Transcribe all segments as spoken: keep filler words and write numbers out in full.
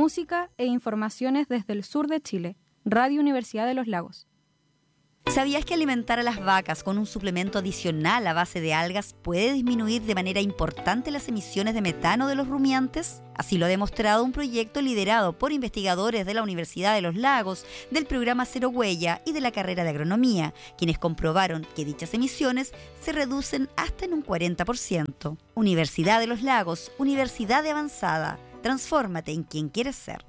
música e informaciones desde el sur de Chile. Radio Universidad de los Lagos. ¿Sabías que alimentar a las vacas con un suplemento adicional a base de algas puede disminuir de manera importante las emisiones de metano de los rumiantes? Así lo ha demostrado un proyecto liderado por investigadores de la Universidad de los Lagos, del programa Cero Huella y de la carrera de agronomía, quienes comprobaron que dichas emisiones se reducen hasta en un cuarenta por ciento. Universidad de los Lagos, Universidad de Avanzada. Transfórmate en quien quieres ser.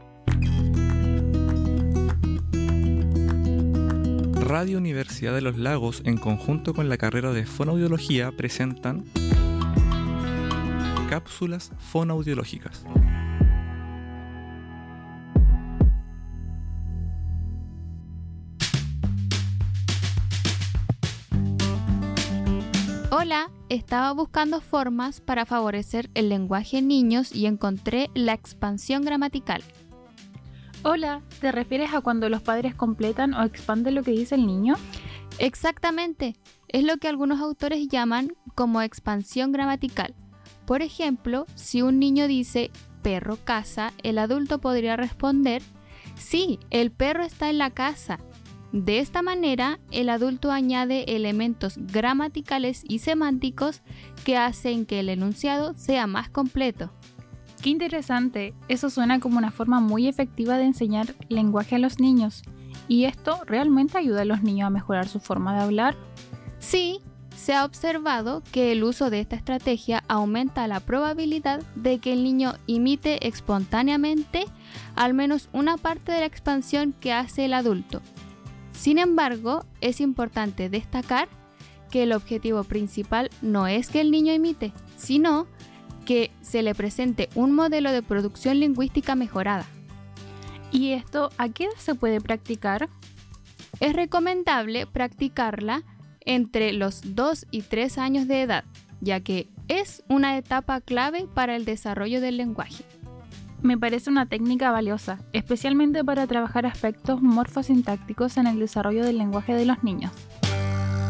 Radio Universidad de los Lagos, en conjunto con la carrera de Fonoaudiología, presentan cápsulas fonoaudiológicas. Hola, estaba buscando formas para favorecer el lenguaje en niños y encontré la expansión gramatical. Hola, ¿te refieres a cuando los padres completan o expanden lo que dice el niño? Exactamente, es lo que algunos autores llaman como expansión gramatical. Por ejemplo, si un niño dice perro casa, el adulto podría responder sí, el perro está en la casa. De esta manera, el adulto añade elementos gramaticales y semánticos que hacen que el enunciado sea más completo. ¡Qué interesante! Eso suena como una forma muy efectiva de enseñar lenguaje a los niños. ¿Y esto realmente ayuda a los niños a mejorar su forma de hablar? Sí, se ha observado que el uso de esta estrategia aumenta la probabilidad de que el niño imite espontáneamente al menos una parte de la expansión que hace el adulto. Sin embargo, es importante destacar que el objetivo principal no es que el niño imite, sino que se le presente un modelo de producción lingüística mejorada. ¿Y esto a qué edad se puede practicar? Es recomendable practicarla entre los dos y tres años de edad, ya que es una etapa clave para el desarrollo del lenguaje. Me parece una técnica valiosa, especialmente para trabajar aspectos morfosintácticos en el desarrollo del lenguaje de los niños.